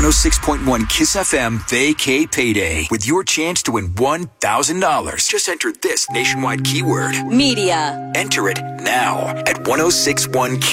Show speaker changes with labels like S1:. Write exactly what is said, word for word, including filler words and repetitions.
S1: one oh six point one Kiss F M Vacay Payday with your chance to win one thousand dollars. Just enter this nationwide keyword.
S2: Media.
S1: Enter it now at ten sixty-one Kiss.